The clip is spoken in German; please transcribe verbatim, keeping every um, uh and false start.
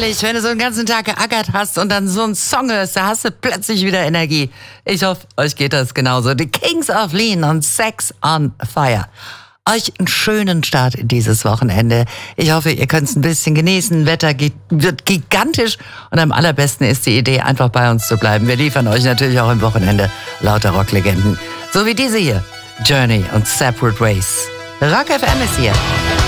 herrlich, wenn du so einen ganzen Tag geackert hast und dann so einen Song hörst, da hast du plötzlich wieder Energie. Ich hoffe, euch geht das genauso. The Kings of Lean und Sex on Fire. Euch einen schönen Start in dieses Wochenende. Ich hoffe, ihr könnt es ein bisschen genießen. Wetter geht, wird gigantisch und am allerbesten ist die Idee, einfach bei uns zu bleiben. Wir liefern euch natürlich auch am Wochenende lauter Rocklegenden. So wie diese hier, Journey und Separate Ways. Rock F M ist hier.